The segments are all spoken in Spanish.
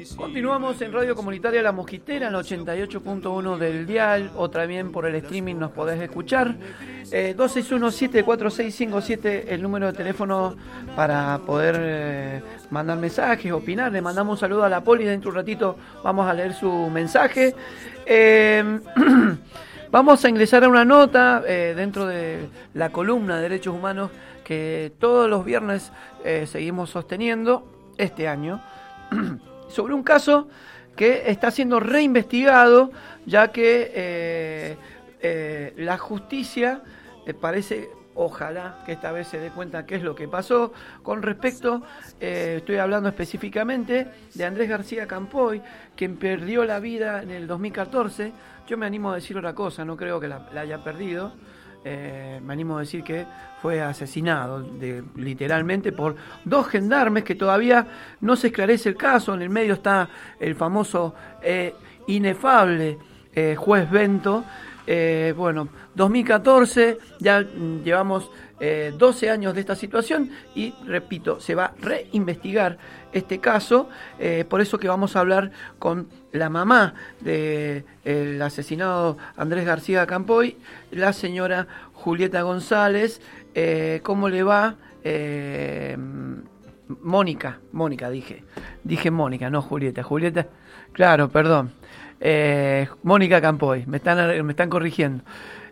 Continuamos en Radio Comunitaria La Mosquitera, en 88.1 del dial, o también por el streaming nos podés escuchar. 261-74657, el número de teléfono para poder mandar mensajes, opinar. Le mandamos un saludo a la Poli, dentro de un ratito vamos a leer su mensaje. Vamos a ingresar a una nota dentro de la columna de Derechos Humanos que todos los viernes seguimos sosteniendo este año, sobre un caso que está siendo reinvestigado, ya que la justicia parece, ojalá que esta vez se dé cuenta qué es lo que pasó con respecto, estoy hablando específicamente de Andrés García Campoy, quien perdió la vida en el 2014. Yo me animo a decir otra cosa, no creo que la haya perdido. Me animo a decir que fue asesinado literalmente por dos gendarmes, que todavía no se esclarece el caso. En el medio está el famoso inefable juez Bento. 2014, ya llevamos 12 años de esta situación y, repito, se va a reinvestigar este caso, por eso que vamos a hablar con la mamá del asesinado Andrés García Campoy, la señora Julieta González. ¿Cómo le va? Mónica, dije Mónica, no Julieta, claro, perdón. Mónica Campoy, me están corrigiendo.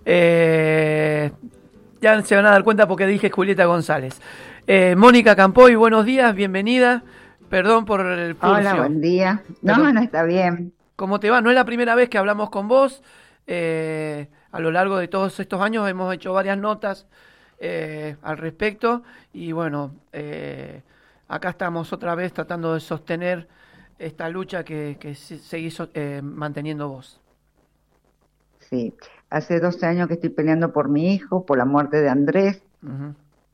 Ya se van a dar cuenta porque dije Julieta González. Mónica Campoy, buenos días, bienvenida. Perdón por el furcio. Hola, buen día. No, está bien. ¿Cómo te va? No es la primera vez que hablamos con vos. A lo largo de todos estos años hemos hecho varias notas al respecto. Y bueno, acá estamos otra vez tratando de sostener esta lucha que seguís manteniendo vos. Sí, hace 12 años que estoy peleando por mi hijo, por la muerte de Andrés. Uh-huh.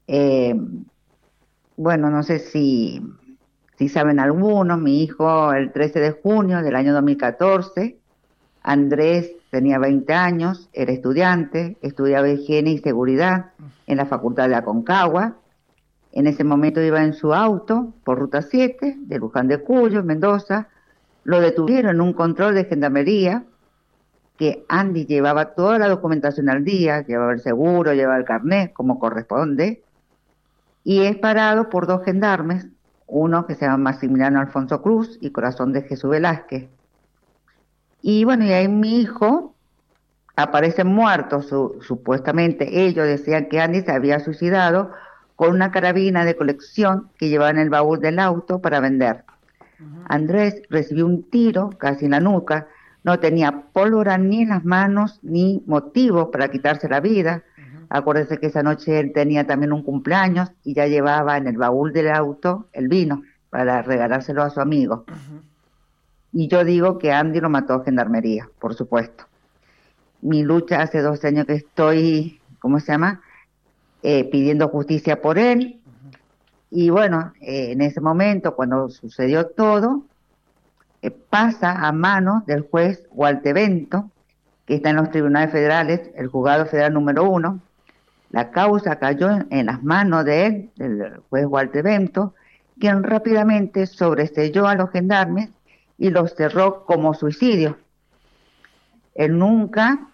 Bueno, no sé si saben algunos, mi hijo el 13 de junio del año 2014, Andrés tenía 20 años, era estudiante, estudiaba higiene y seguridad en la Facultad de Aconcagua. En ese momento iba en su auto por Ruta 7, de Luján de Cuyo, Mendoza. Lo detuvieron en un control de gendarmería, que Andy llevaba toda la documentación al día, llevaba el seguro, llevaba el carnet, como corresponde, y es parado por dos gendarmes, uno que se llama Maximiliano Alfonso Cruz y Corazón de Jesús Velázquez. Y bueno, y ahí mi hijo aparece muerto, supuestamente ellos decían que Andy se había suicidado con una carabina de colección que llevaba en el baúl del auto para vender. Uh-huh. Andrés recibió un tiro casi en la nuca, no tenía pólvora ni en las manos ni motivo para quitarse la vida. Uh-huh. Acuérdense que esa noche él tenía también un cumpleaños y ya llevaba en el baúl del auto el vino para regalárselo a su amigo. Uh-huh. Y yo digo que Andy lo mató a gendarmería, por supuesto. Mi lucha hace 12 años que estoy, pidiendo justicia por él. Uh-huh. Y bueno, en ese momento, cuando sucedió todo, pasa a manos del juez Walter Bento, que está en los tribunales federales, el juzgado federal número 1. La causa cayó en las manos de él, del juez Walter Bento, quien rápidamente sobreselló a los gendarmes y los cerró como suicidio. Él nunca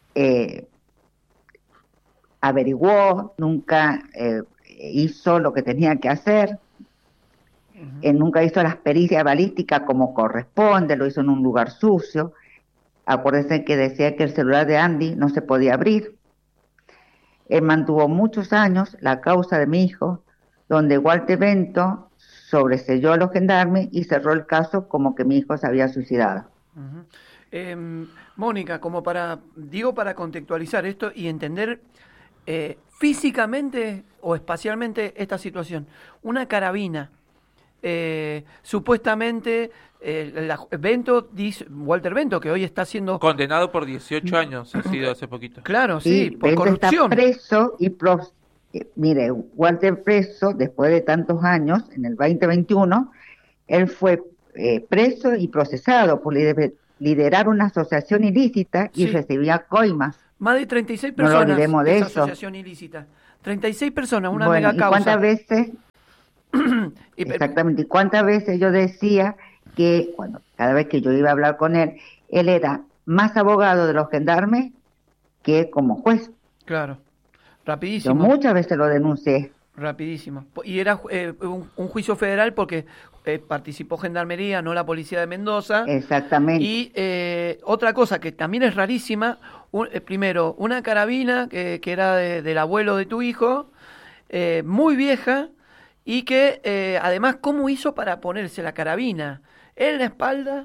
averiguó, nunca hizo lo que tenía que hacer. Uh-huh. Él nunca hizo las pericias balísticas como corresponde, lo hizo en un lugar sucio. Acuérdense que decía que el celular de Andy no se podía abrir. Él mantuvo muchos años la causa de mi hijo, donde Walter Bento sobreselló a los gendarmes y cerró el caso como que mi hijo se había suicidado. Uh-huh. Mónica, como para contextualizar esto y entender físicamente o espacialmente esta situación, una carabina, supuestamente Walter Bento, que hoy está siendo condenado por 18 años, ha sido hace poquito. Claro, sí, por Bento corrupción. Está preso y mire, Walter preso después de tantos años, en el 2021, él fue preso y procesado por liderar una asociación ilícita y recibía coimas. Más de 36 personas. No lo olvidemos de eso. Asociación ilícita. 36 personas, una bueno, mega causa. ¿Y cuántas veces? Exactamente. ¿Y cuántas veces yo decía que cada vez que yo iba a hablar con él era más abogado de los gendarmes que como juez. Claro, Yo rapidísimo. muchas veces lo denuncié. Rapidísimo. Y era un juicio federal porque participó Gendarmería, no la Policía de Mendoza. Exactamente. Y otra cosa que también es rarísima, primero, una carabina que era del abuelo de tu hijo, muy vieja, y que además, ¿cómo hizo para ponerse la carabina en la espalda,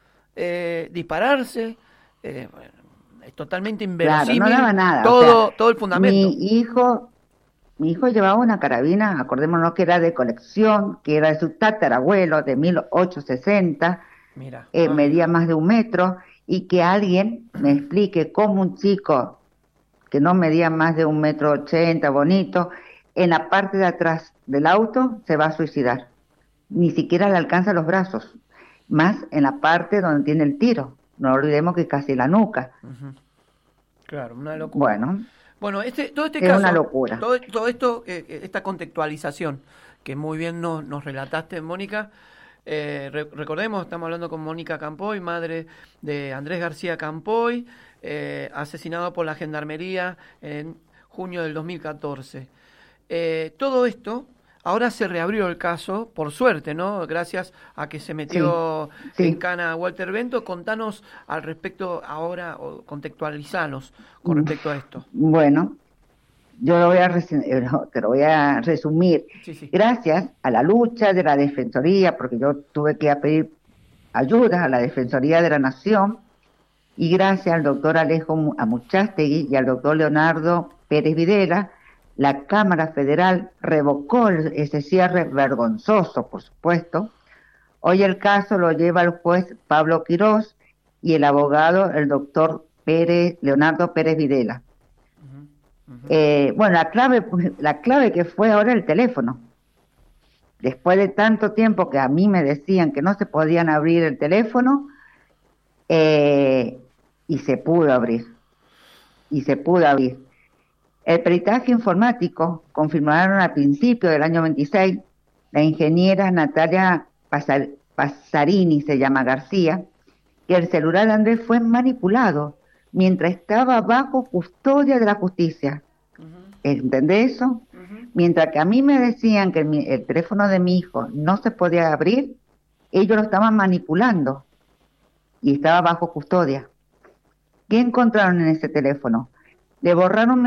dispararse? Bueno, es totalmente Claro, no inverosímil daba nada. O sea, todo el fundamento. mi hijo, mi hijo llevaba una carabina, acordémonos que era de colección, que era de su tatarabuelo de 1860, Mira, medía más de 1 metro, y que alguien me explique cómo un chico que no medía más de 1,80 m, bonito, en la parte de atrás del auto se va a suicidar. Ni siquiera le alcanza los brazos, más en la parte donde tiene el tiro. No olvidemos que casi la nuca. claro, una locura. Bueno, todo este Es caso, una locura. todo esto, esta contextualización que muy bien nos relataste, Mónica. Recordemos, estamos hablando con Mónica Campoy, madre de Andrés García Campoy, asesinado por la Gendarmería en junio del 2014. Todo esto, ahora se reabrió el caso, por suerte, ¿no? Gracias a que se metió en cana Walter Bento. Contanos al respecto ahora, o contextualizanos con respecto a esto. Bueno, yo te lo voy a resumir. Sí. Gracias a la lucha de la Defensoría, porque yo tuve que pedir ayuda a la Defensoría de la Nación, y gracias al doctor Alejo Amuchastegui y al doctor Leonardo Pérez Videla, la Cámara Federal revocó ese cierre vergonzoso, por supuesto. Hoy el caso lo lleva el juez Pablo Quirós y el abogado, el doctor Leonardo Pérez Videla. Bueno, la clave que fue ahora el teléfono. Después de tanto tiempo que a mí me decían que no se podían abrir el teléfono, y se pudo abrir. El peritaje informático confirmaron al principio del año 26, la ingeniera Natalia Passarini, se llama García, que el celular de Andrés fue manipulado mientras estaba bajo custodia de la justicia. ¿Entendés eso? Mientras que a mí me decían que el teléfono de mi hijo no se podía abrir, ellos lo estaban manipulando y estaba bajo custodia. ¿Qué encontraron en ese teléfono? Le borraron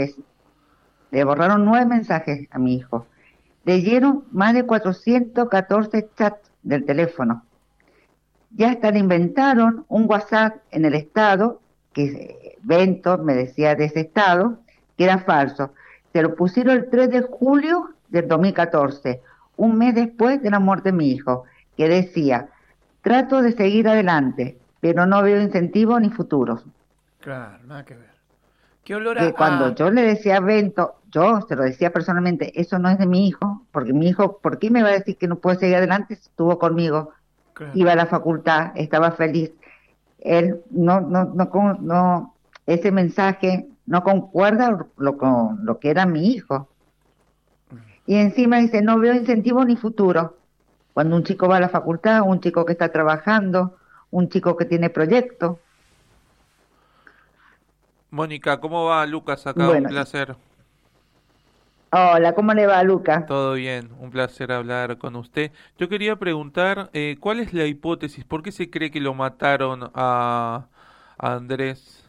9 mensajes a mi hijo. Leyeron más de 414 chats del teléfono. Ya hasta le inventaron un WhatsApp en el estado, que Bento me decía de ese estado, que era falso. Se lo pusieron el 3 de julio del 2014, un mes después de la muerte de mi hijo, que decía: trato de seguir adelante, pero no veo incentivos ni futuros. Claro, nada que ver. ¿Qué olor que cuando yo le decía a Bento, yo se lo decía personalmente, eso no es de mi hijo, porque mi hijo, ¿por qué me va a decir que no puede seguir adelante si estuvo conmigo? Claro. Iba a la facultad, estaba feliz. Él no, ese mensaje no concuerda con lo que era mi hijo. Y encima dice, no veo incentivo ni futuro. Cuando un chico va a la facultad, un chico que está trabajando, un chico que tiene proyectos. Mónica, ¿cómo va Lucas acá? Bueno, un placer. Hola, ¿cómo le va, Lucas? Todo bien, un placer hablar con usted. Yo quería preguntar, ¿cuál es la hipótesis? ¿Por qué se cree que lo mataron a Andrés?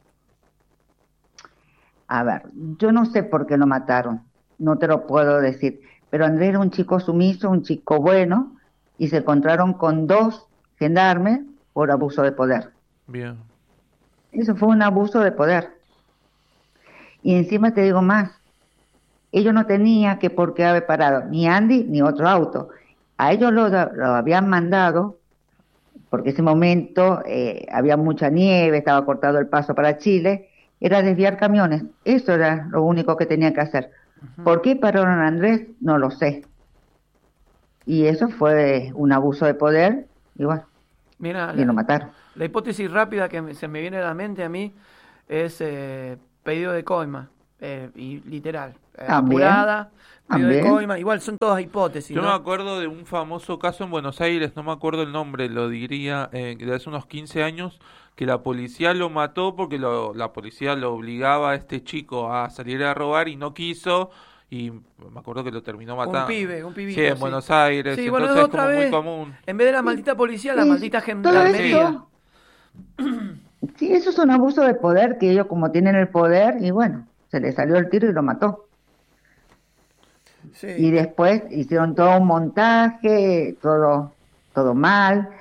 A ver, yo no sé por qué lo mataron, no te lo puedo decir, pero Andrés era un chico sumiso, un chico bueno, y se encontraron con 2 gendarmes por abuso de poder. Bien. Eso fue un abuso de poder. Y encima te digo más, ellos no tenían que por qué haber parado, ni Andy ni otro auto. A ellos lo habían mandado, porque ese momento había mucha nieve, estaba cortado el paso para Chile, era desviar camiones. Eso era lo único que tenían que hacer. ¿Por qué pararon a Andrés? No lo sé. Y eso fue un abuso de poder, y bueno, mira, y lo mataron. La hipótesis rápida que se me viene a la mente a mí es pedido de coima. y literal, También, apurada, medio de también. coima, igual son todas hipótesis, Yo me ¿no? acuerdo de un famoso caso en Buenos Aires, no me acuerdo el nombre, lo diría, de hace unos 15 años, que la policía lo mató porque la policía lo obligaba a este chico a salir a robar y no quiso, y me acuerdo que lo terminó matando. Un Sí, pibito, en sí. Buenos Aires, Sí, bueno, es entonces es otra como muy vez, común. en vez de la Y, maldita policía, la y maldita todo gendarmería. esto, sí, eso es un abuso de poder, que ellos como tienen el poder, y bueno, se le salió el tiro y lo mató. Sí. Y después hicieron todo un montaje, todo mal,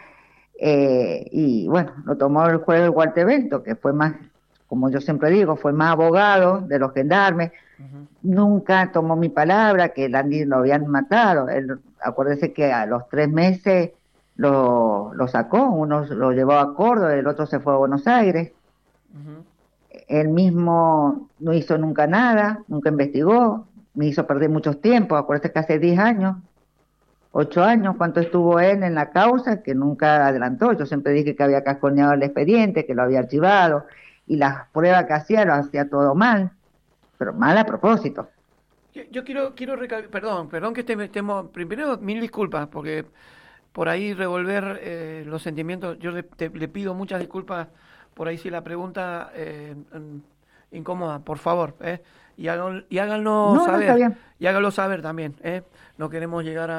y bueno, lo tomó el juez Walter Bento, que fue más, como yo siempre digo, fue más abogado de los gendarmes. Ujú, Nunca tomó mi palabra que el Andy lo habían matado. Él, acuérdese que a los 3 meses lo sacó, uno lo llevó a Córdoba, el otro se fue a Buenos Aires. ujú. Él mismo no hizo nunca nada, nunca investigó, me hizo perder muchos tiempos. Acuérdese que hace 10 años, 8 años, cuánto estuvo él en la causa, que nunca adelantó. Yo siempre dije que había casconeado el expediente, que lo había archivado, y las pruebas que hacía lo hacía todo mal, pero mal a propósito. Yo quiero recalcar, perdón que estemos, primero mil disculpas, porque por ahí revolver los sentimientos, le pido muchas disculpas por ahí si la pregunta incómoda, por favor, y háganlo No, no está saber, bien. y háganlo saber también, no queremos llegar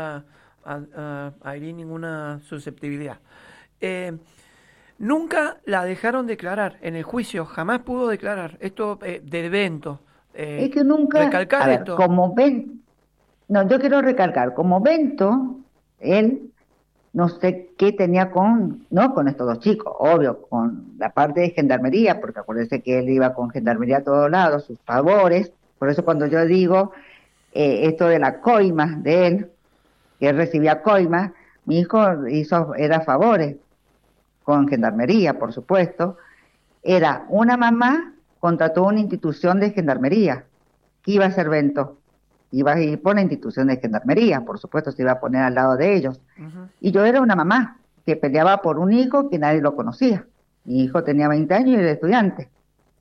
a herir ninguna susceptibilidad. Eh, Nunca la dejaron declarar en el juicio, jamás pudo declarar, esto del evento. Es que nunca, a Recalcar ver, esto. como ven, no, yo quiero recalcar, como Bento, él no sé qué tenía no con estos dos chicos, obvio, con la parte de gendarmería, porque acuérdense que él iba con gendarmería a todos lados, sus favores, por eso cuando yo digo esto de la coima de él, que él recibía coima, mi hijo era favores con gendarmería, por supuesto, era una mamá contrató una institución de gendarmería, que iba a ser Bento, iba a ir por la institución de gendarmería, por supuesto se iba a poner al lado de ellos. Ujú. Y yo era una mamá que peleaba por un hijo que nadie lo conocía. Mi hijo tenía 20 años y era estudiante.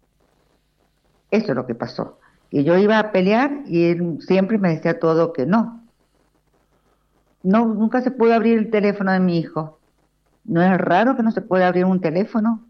Eso es lo que pasó. Y yo iba a pelear y él siempre me decía todo que no. No, nunca se pudo abrir el teléfono de mi hijo. ¿No es raro que no se pueda abrir un teléfono?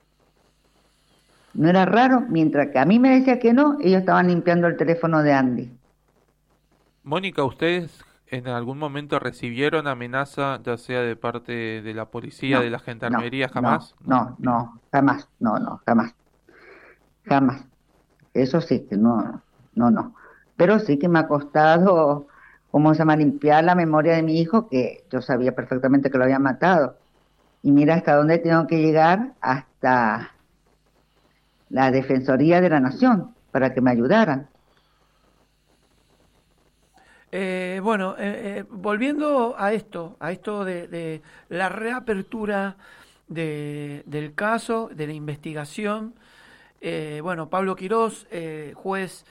No era raro, mientras que a mí me decía que no, ellos estaban limpiando el teléfono de Andy. Mónica, ¿ustedes en algún momento recibieron amenaza, ya sea de parte de la policía, de No, la no, gendarmería, no, jamás? No. no, no, jamás, no, no, jamás, jamás. Eso sí que no, no, no. Pero sí que me ha costado, ¿cómo se llama?, limpiar la memoria de mi hijo, que yo sabía perfectamente que lo había matado. Y mira hasta dónde tengo que llegar, hasta la Defensoría de la Nación, para que me ayudaran. Bueno, volviendo a esto de la reapertura del caso, de la investigación, bueno, Pablo Quirós, juez,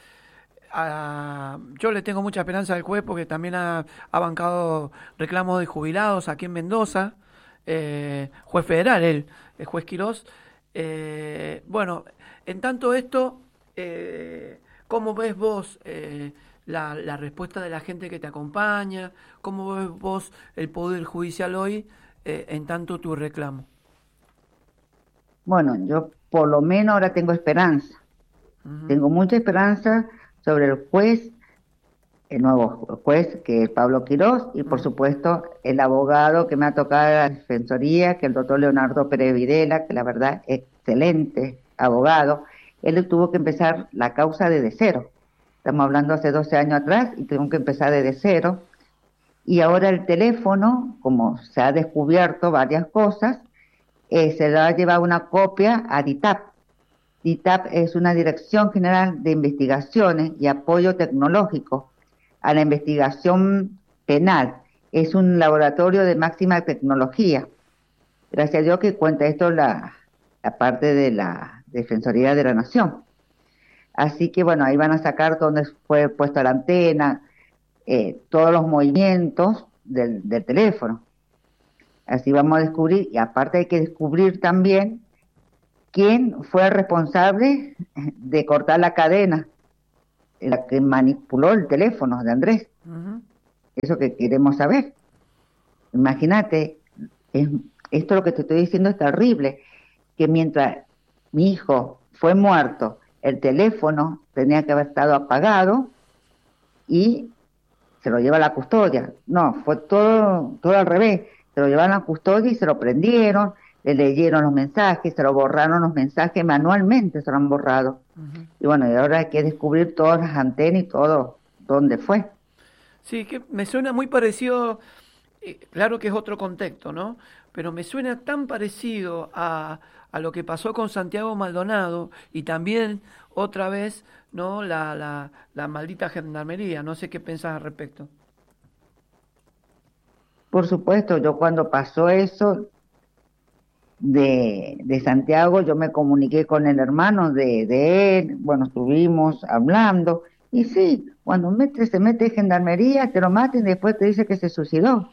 yo le tengo mucha esperanza al juez porque también ha bancado reclamos de jubilados aquí en Mendoza, juez federal, él, el juez Quirós. Bueno, en tanto esto, ¿cómo ves vos la respuesta de la gente que te acompaña? ¿Cómo ves vos el Poder Judicial hoy en tanto tu reclamo? Bueno, yo por lo menos ahora tengo esperanza. Ujú, Tengo mucha esperanza sobre el juez, el nuevo juez que es Pablo Quirós, y por ujú. supuesto el abogado que me ha tocado de la Defensoría, que es el doctor Leonardo Pérez Videla, que la verdad excelente abogado. Él tuvo que empezar la causa desde cero. Estamos hablando hace 12 años atrás y tengo que empezar desde cero. Y ahora el teléfono, como se ha descubierto varias cosas, se le ha llevado una copia a DITAP. DITAP es una Dirección General de Investigaciones y Apoyo Tecnológico a la Investigación Penal. Es un laboratorio de máxima tecnología. Gracias a Dios que cuenta esto la parte de la Defensoría de la Nación. Así que bueno, ahí van a sacar dónde fue puesta la antena, todos los movimientos del teléfono. Así vamos a descubrir, y aparte hay que descubrir también quién fue el responsable de cortar la cadena la que manipuló el teléfono de Andrés. Eso que queremos saber. Imagínate, esto lo que te estoy diciendo es terrible, que mientras mi hijo fue muerto, el teléfono tenía que haber estado apagado y se lo lleva a la custodia. No, fue todo al revés. Se lo llevaron a la custodia y se lo prendieron, le leyeron los mensajes, se lo borraron los mensajes manualmente, se lo han borrado. Y bueno, y ahora hay que descubrir todas las antenas y todo, dónde fue. Sí, que me suena muy parecido, claro que es otro contexto, ¿no? Pero me suena tan parecido a lo que pasó con Santiago Maldonado y también otra vez, ¿no? La maldita gendarmería. No sé qué pensás al respecto. Por supuesto, yo cuando pasó eso de Santiago, yo me comuniqué con el hermano de él, bueno, estuvimos hablando, y sí, cuando se mete en gendarmería, te lo maten y después te dice que se suicidó.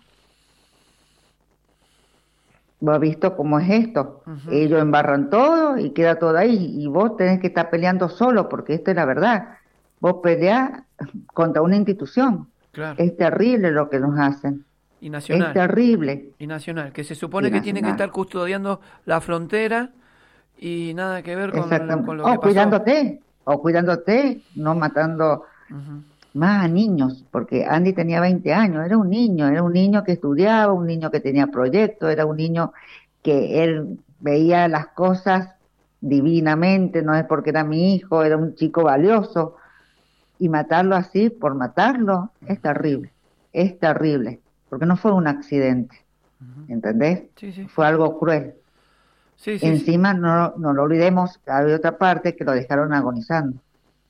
Vos has visto cómo es esto. Ellos embarran todo y queda todo ahí, y vos tenés que estar peleando solo, porque esto es la verdad. Vos peleás contra una institución. Claro. Es terrible lo que nos hacen. Y nacional. Es terrible. Y nacional, que se supone que tiene que estar custodiando la frontera y nada que ver con lo que pasó. Cuidándote, no matando más a niños, porque Andy tenía 20 años, era un niño que estudiaba, un niño que tenía proyectos, era un niño que él veía las cosas divinamente, no es porque era mi hijo, era un chico valioso, y matarlo así por matarlo es terrible, porque no fue un accidente, ¿entendés? Sí. Fue algo cruel. Sí, Encima, no lo olvidemos, había otra parte que lo dejaron agonizando.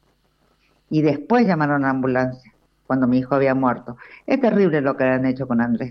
Y después llamaron a la ambulancia, cuando mi hijo había muerto. Es terrible lo que han hecho con Andrés.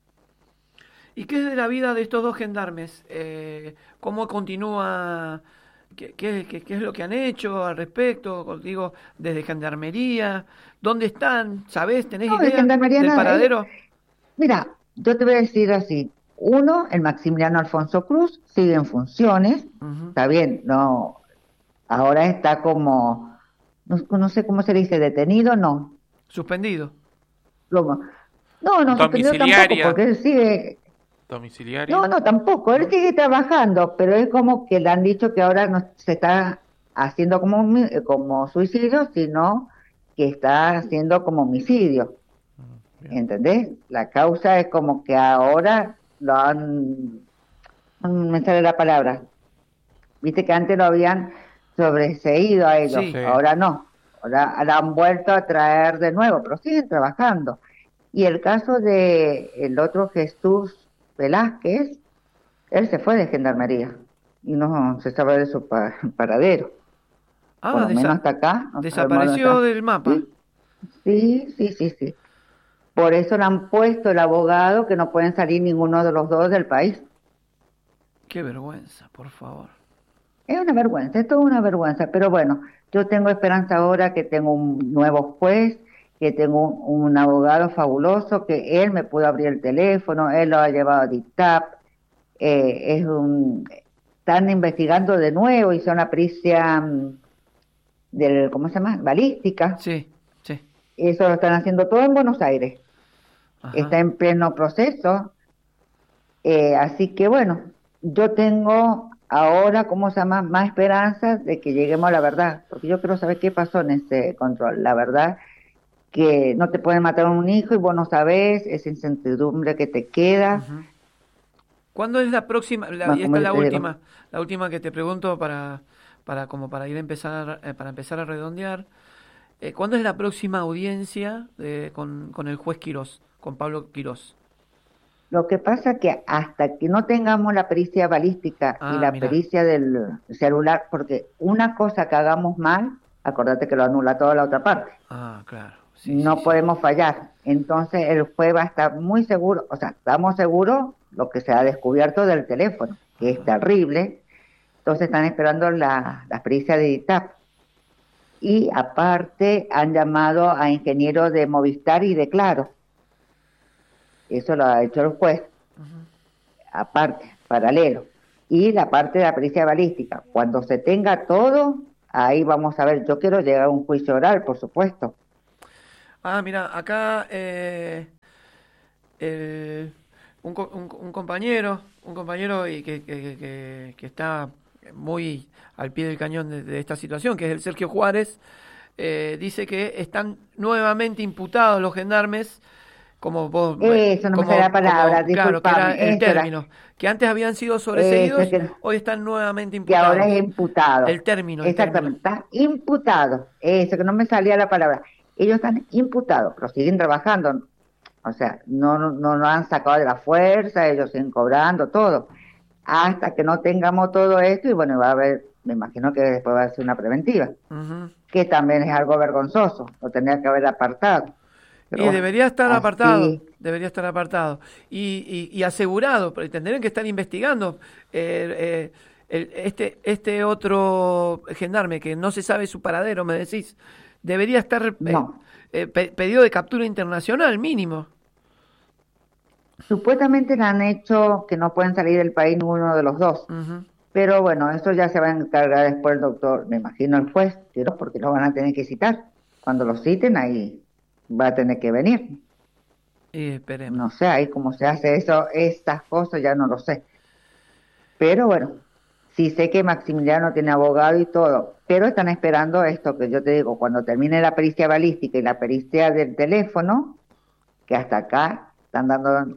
¿Y qué es de la vida de estos dos gendarmes? ¿Cómo continúa? ¿Qué es lo que han hecho al respecto? Digo, desde Gendarmería. ¿Dónde están? ¿Sabés? ¿Tenés idea del paradero? Mira, yo te voy a decir así. Uno, el Maximiliano Alfonso Cruz, sigue en funciones. Está bien, no. Ahora está como, no sé cómo se le dice, detenido, no. Suspendido. No, suspendido tampoco, porque él sigue. ¿Domiciliaria? No, tampoco, él sigue trabajando, pero es como que le han dicho que ahora no se está haciendo como suicidio, sino que está haciendo como homicidio. ¿Entendés? La causa es como que ahora lo han, no me sale la palabra, viste que antes lo habían sobreseído a ellos, Sí. Ahora no, ahora la han vuelto a traer de nuevo, pero siguen trabajando. Y el caso de el otro Jesús Velázquez, él se fue de Gendarmería y no se sabe de su paradero. Por lo menos hasta acá. No desapareció del mapa. Sí. Por eso le han puesto el abogado que no pueden salir ninguno de los dos del país. Qué vergüenza, por favor. Es una vergüenza, es toda una vergüenza, pero bueno, yo tengo esperanza ahora que tengo un nuevo juez, que tengo un abogado fabuloso, que él me pudo abrir el teléfono, él lo ha llevado a DICTAP, están investigando de nuevo, hizo una pericia ¿cómo se llama? Balística. Sí. Eso lo están haciendo todo en Buenos Aires. Ajá. Está en pleno proceso, así que bueno, yo tengo ahora, ¿cómo se llama?, más esperanzas de que lleguemos a la verdad, porque yo quiero saber qué pasó en ese control. La verdad que no te pueden matar a un hijo y vos no sabés, esa incertidumbre que te queda. ¿Cuándo es la próxima? Y esta es la última que te pregunto para empezar a redondear. ¿Cuándo es la próxima audiencia con el juez Quirós, con Pablo Quirós? Lo que pasa es que hasta que no tengamos la pericia balística y la pericia del celular, porque una cosa que hagamos mal, acordate que lo anula toda la otra parte. Claro. No podemos fallar. Entonces el juez va a estar muy seguro, o sea, estamos seguros lo que se ha descubierto del teléfono, que es terrible. Entonces están esperando la pericia de DICTAP. Y aparte han llamado a ingenieros de Movistar y de Claro. Eso lo ha hecho el juez. Aparte, paralelo. Y la parte de la pericia balística. Cuando se tenga todo, ahí vamos a ver, yo quiero llegar a un juicio oral, por supuesto. Ah, mira, acá un compañero y que está muy al pie del cañón de esta situación, que es el Sergio Juárez, dice que están nuevamente imputados los gendarmes, como vos, Eso no me sale la palabra, claro, que era disculpame, el eso era, término, que antes habían sido eso es sobreseídos, hoy están nuevamente que ahora es imputados. imputado. El término. Exactamente, están imputados. Eso que no me salía la palabra. Ellos están imputados, pero siguen trabajando. O sea, no lo han sacado de la fuerza, ellos siguen cobrando todo. Hasta que no tengamos todo esto, y bueno, va a haber, me imagino que después va a ser una preventiva, Ujú. que también es algo vergonzoso, lo tendría que haber apartado. Pero Y bueno, así, debería estar apartado y asegurado, porque tendrían que estar investigando este otro gendarme que no se sabe su paradero, me decís, debería estar no. pedido de captura internacional mínimo. Supuestamente le han hecho que no pueden salir del país ninguno de los dos. Ujú. Pero bueno, eso ya se va a encargar después el doctor, me imagino el juez, pero porque lo van a tener que citar. Cuando lo citen, ahí va a tener que venir. Y esperemos. No sé, ahí cómo se hace eso, estas cosas ya no lo sé. Pero bueno, sí sé que Maximiliano tiene abogado y todo, pero están esperando esto que yo te digo, cuando termine la pericia balística y la pericia del teléfono, que hasta acá están dando,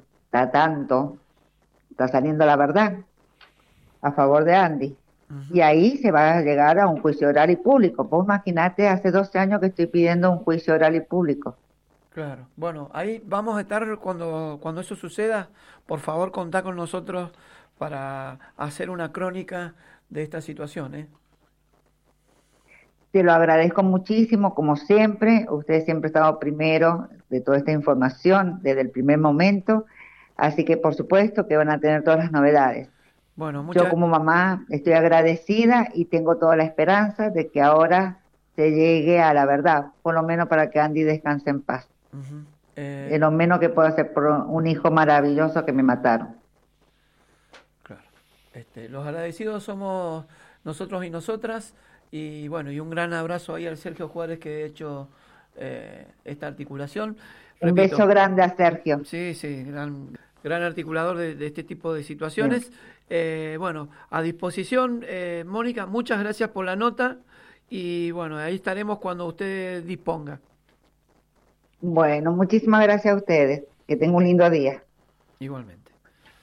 está saliendo la verdad a favor de Andy. Ujú. Y ahí se va a llegar a un juicio oral y público. Vos imaginate, hace 12 años que estoy pidiendo un juicio oral y público. Claro. Bueno, ahí vamos a estar cuando eso suceda. Por favor, contá con nosotros para hacer una crónica de esta situación, ¿eh? Te lo agradezco muchísimo, como siempre. Ustedes siempre han estado primero de toda esta información desde el primer momento. Así que por supuesto que van a tener todas las novedades. Bueno, Yo como mamá estoy agradecida y tengo toda la esperanza de que ahora se llegue a la verdad, por lo menos para que Andy descanse en paz. Ujú. Es lo menos que puedo hacer por un hijo maravilloso que me mataron. Claro. Los agradecidos somos nosotros y nosotras. Y bueno, y un gran abrazo ahí al Sergio Juárez que ha hecho esta articulación. Un Repito, beso grande a Sergio. sí, sí, gran articulador de este tipo de Bien. situaciones. Bueno, a disposición, Mónica, muchas gracias por la nota. Y bueno, ahí estaremos cuando usted disponga. Bueno, muchísimas gracias a ustedes. Que tengan un lindo día. Igualmente.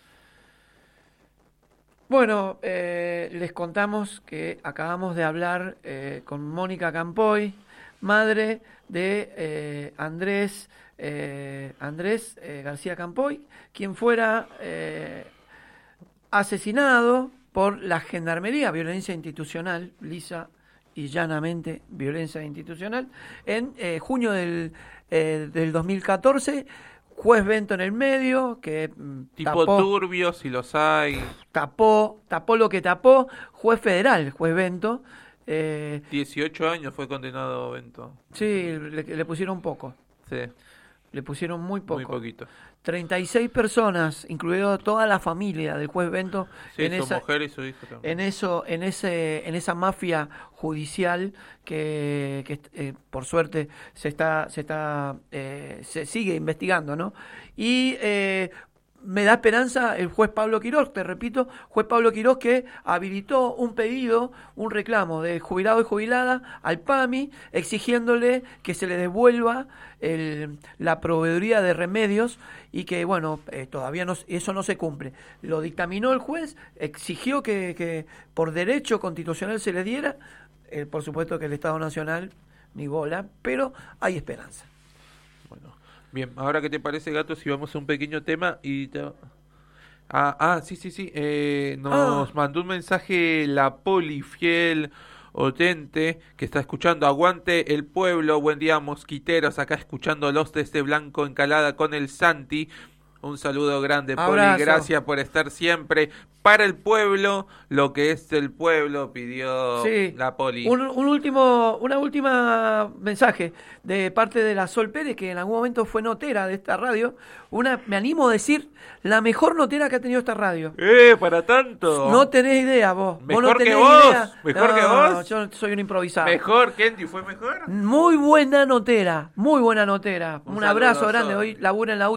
Bueno, les contamos que acabamos de hablar con Mónica Campoy, madre de Andrés García Campoy, quien fuera asesinado por la Gendarmería, violencia institucional, lisa y llanamente violencia institucional, en junio del 2014. Juez Bento en el medio, que Tipo turbios, si los hay. tapó lo que tapó. Juez federal, juez Bento. 18 años fue condenado Bento. Sí, le pusieron poco. Sí, Le pusieron muy poco. muy poquito. 36 personas, incluido toda la familia del juez Bento, Sí, en su esa, mujer y su hijo también. en esa mafia judicial que por suerte se sigue investigando, ¿no? Y me da esperanza el juez Pablo Quirós, te repito, juez Pablo Quirós que habilitó un pedido, un reclamo de jubilado y jubilada al PAMI, exigiéndole que se le devuelva la proveeduría de remedios y que, bueno, todavía eso no se cumple. Lo dictaminó el juez, exigió que por derecho constitucional se les diera, por supuesto que el Estado Nacional ni bola, pero hay esperanza. Bueno, bien, ahora qué te parece, Gato, si vamos a un pequeño tema y... sí. Nos mandó un mensaje la Poli fiel oyente que está escuchando Aguante el Pueblo. Buen día, mosquiteros, acá escuchándolos desde Blanco Encalada con el Santi. Un saludo grande, Abrazo. Poli. Gracias por estar siempre para el pueblo. Lo que es el pueblo pidió la Poli. Una última mensaje de parte de la Sol Pérez, que en algún momento fue notera de esta radio. Me animo a decir, la mejor notera que ha tenido esta radio. Para tanto. No tenés idea vos. Mejor vos no que tenés vos. Idea. Mejor que vos. Yo soy un improvisado. Mejor, Kenty, ¿fue mejor? Muy buena notera. Muy buena notera. Un abrazo saludo, grande. Sol. Hoy labura en la